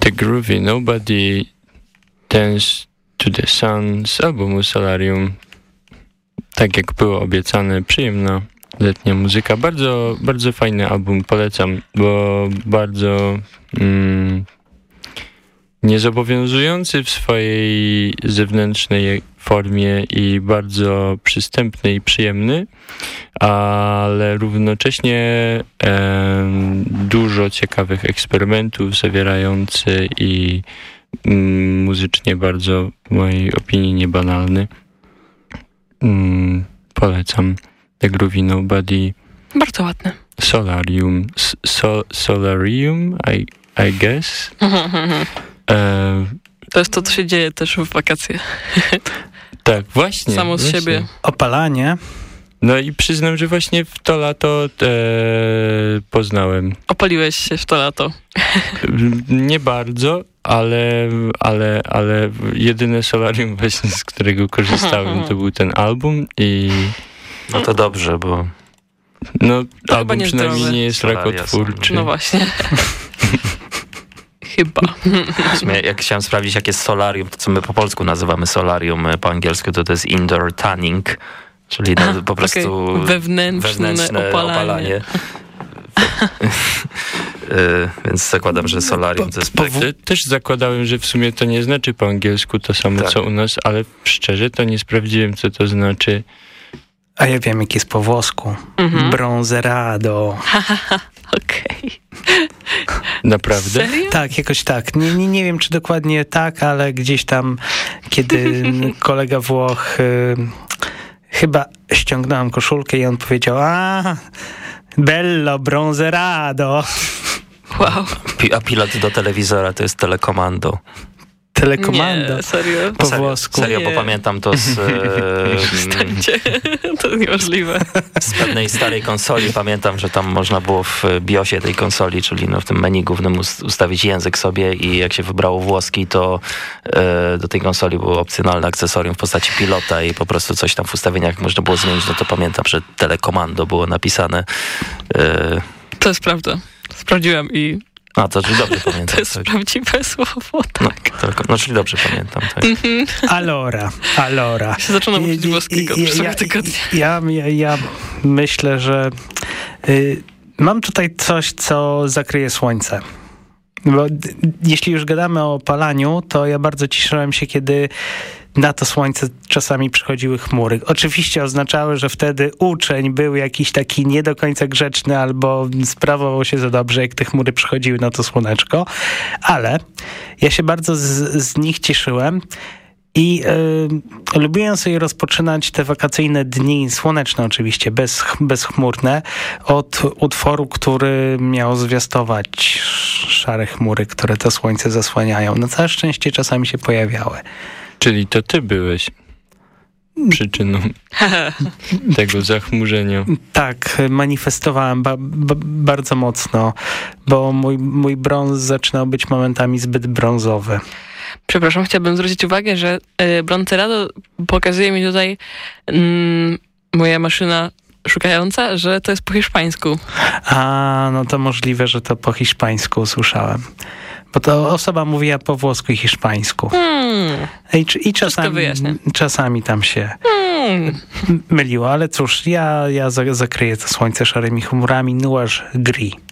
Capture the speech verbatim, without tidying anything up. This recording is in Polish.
The Groovy Nobody Dance to the Sun z albumu Solarium. Tak jak było obiecane, przyjemna letnia muzyka. Bardzo, bardzo fajny album, polecam, bo bardzo mm, niezobowiązujący w swojej zewnętrznej formie i bardzo przystępny i przyjemny, ale równocześnie e, dużo ciekawych eksperymentów zawierający i mm, muzycznie bardzo, w mojej opinii, niebanalny. Mm, polecam The Groovy Nobody. Bardzo ładne. Solarium. So, solarium, I, I guess. e, to jest to, co się dzieje też w wakacje. Tak, właśnie. Samo z właśnie. siebie. Opalanie. No i przyznam, że właśnie w to lato e, poznałem. Opaliłeś się w to lato. Nie bardzo, ale, ale, ale jedyne solarium właśnie, z którego korzystałem, to był ten album i... No to dobrze, bo... No, to album nie przynajmniej zdrowe. nie jest rakotwórczy. No właśnie. Chyba. W sumie, jak chciałem sprawdzić, jak jest solarium, to co my po polsku nazywamy solarium, po angielsku to to jest indoor tanning, czyli no, po prostu okay. wewnętrzne, wewnętrzne opalanie. opalanie. Więc zakładam, że solarium to jest... Po, po, też zakładałem, że w sumie to nie znaczy po angielsku to samo, tak. co u nas, ale szczerze to nie sprawdziłem, co to znaczy. A ja wiem, jak jest po włosku. Mhm. Bronzerado. Okej. Naprawdę? Serio? Tak, jakoś tak. Nie, nie, nie wiem, czy dokładnie tak, ale gdzieś tam, kiedy kolega Włoch y, chyba ściągnąłem koszulkę i on powiedział, a bello bronzerado. Wow. A pilot do telewizora to jest telekomando. Telekomando. Nie, serio? Po serio, włosku. Serio, nie. bo pamiętam to z... Przestańcie. To jest niemożliwe. Z pewnej starej konsoli pamiętam, że tam można było w BIOSie tej konsoli, czyli no w tym menu głównym ustawić język sobie i jak się wybrało włoski, to e, do tej konsoli było opcjonalne akcesorium w postaci pilota i po prostu coś tam w ustawieniach można było zmienić. No to pamiętam, że telekomando było napisane. E, to jest prawda. Sprawdziłem i... A, to czyli dobrze pamiętam. To jest tak. prawdziwe słowo, tak. No, tylko, no czyli dobrze pamiętam, tak. Allora, allora. Ja się zaczynam uczyć włoskiego przez ja, tygodnie. Ja, ja, ja myślę, że y, mam tutaj coś, co zakryje słońce. Bo d- jeśli już gadamy o opalaniu, to ja bardzo cieszyłem się, kiedy na to słońce czasami przychodziły chmury. Oczywiście oznaczały, że wtedy uczeń był jakiś taki nie do końca grzeczny albo sprawował się za dobrze, jak te chmury przychodziły na to słoneczko, ale ja się bardzo z, z nich cieszyłem i yy, lubiłem sobie rozpoczynać te wakacyjne dni, słoneczne oczywiście, bez, bezchmurne, od utworu, który miał zwiastować szare chmury, które to słońce zasłaniają. Na całe szczęście czasami się pojawiały. Czyli to ty byłeś przyczyną tego zachmurzenia. Tak, manifestowałem ba- ba- bardzo mocno, bo mój, mój brąz zaczynał być momentami zbyt brązowy. Przepraszam, chciałabym zwrócić uwagę, że y, Bronzerado pokazuje mi tutaj mm, moja maszyna szukająca, że to jest po hiszpańsku. A, no to możliwe, że to po hiszpańsku usłyszałem. Bo to osoba mówiła po włosku i hiszpańsku. Hmm. I, i czasami, czasami tam się hmm. myliło, ale cóż, ja, ja zakryję to słońce szarymi chmurami. Nuages gris.